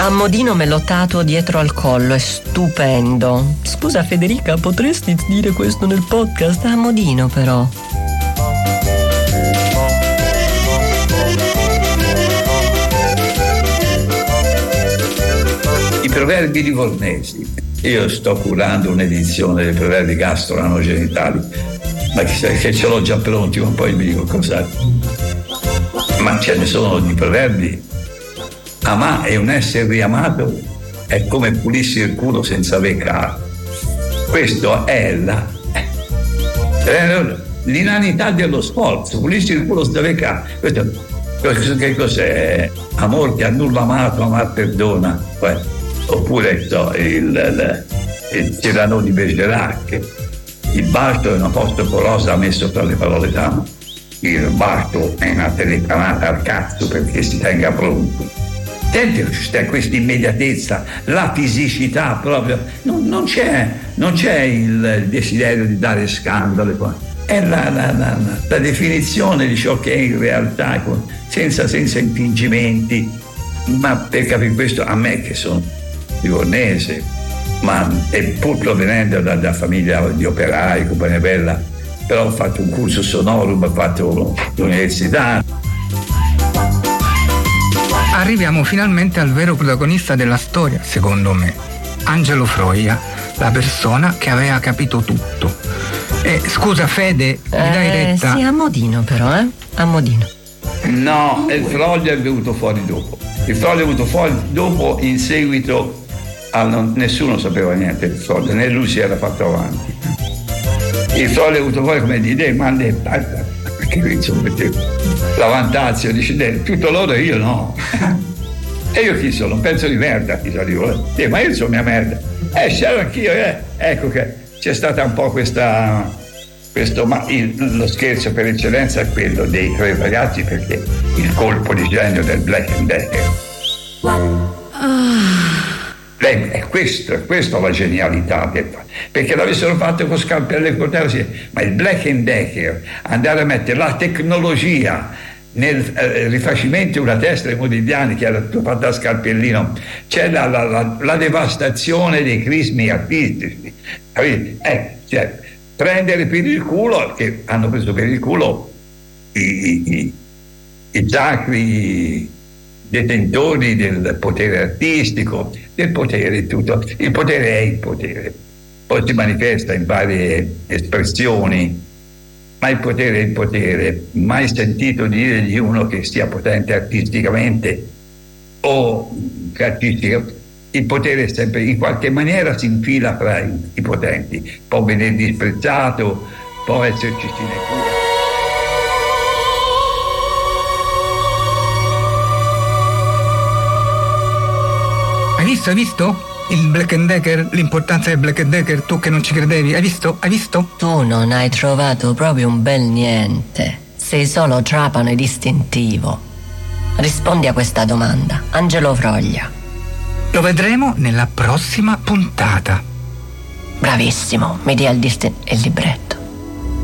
A modino me l'ho tatuato dietro al collo, è stupendo. Scusa Federica, potresti dire questo nel podcast? A modino però. I proverbi livornesi. Io sto curando un'edizione dei proverbi gastro-anogenitali, ma che ce l'ho già pronti, ma poi vi dico cosa. Ma ce ne sono di proverbi. Amà e un essere riamato è come pulirsi il culo senza beccato. Questo è l'inanità dello sforzo, pulirsi il culo senza beccato. Questo che cos'è? Amor che a nulla amato, amar perdona. Oppure il Cyrano di Bergerac, il bacio è una postoporosa messo tra le parole d'amo. Il bacio è una telefonata al cazzo perché si tenga pronto. Senti questa immediatezza, la fisicità proprio, non c'è il desiderio di dare scandalo, è la definizione di ciò che è in realtà, senza infingimenti. Ma per capire questo, a me che sono livornese, ma e pur provenendo da famiglia di operai, compagnia bella, però ho fatto un curso sonorum, ho fatto l'università. Arriviamo finalmente al vero protagonista della storia, secondo me, Angelo Froia, la persona che aveva capito tutto. Scusa Fede, mi dai retta? Sì, a modino però, a modino. No, il Froia è venuto fuori dopo. Il Froia è venuto fuori dopo in seguito nessuno sapeva niente del Froia, né lui si era fatto avanti. Il Froia è venuto fuori come idee, ma perché insomma la vantazio, dice tutto loro e io no. E io chi sono? Un pezzo di merda, chi sono? Ma io sono mia merda. C'ero anch'io, ecco che c'è stata un po' lo scherzo per eccellenza è quello dei tre ragazzi, perché il colpo di genio del Black and Decker. È questo la genialità, perché l'avessero fatto con Scarpelli e Cortella, ma il Black and Decker, andare a mettere la tecnologia nel rifacimento di una testa dei Modigliani che era tutto fatto da Scarpellino, c'è la devastazione dei crismi artistici, cioè, prendere per il culo, che hanno preso per il culo i sacri detentori del potere artistico, del potere tutto. Il potere è il potere, poi si manifesta in varie espressioni, ma il potere è il potere. Mai sentito dire di uno che sia potente artisticamente o artistica. Il potere è sempre, in qualche maniera si infila fra i potenti, può venire disprezzato, può esserci sinecura. Hai visto? Il Black and Decker, l'importanza del Black and Decker, tu che non ci credevi, hai visto? Tu non hai trovato proprio un bel niente, sei solo trapano e distintivo. Rispondi a questa domanda, Angelo Froia. Lo vedremo nella prossima puntata. Bravissimo, mi dia il libretto.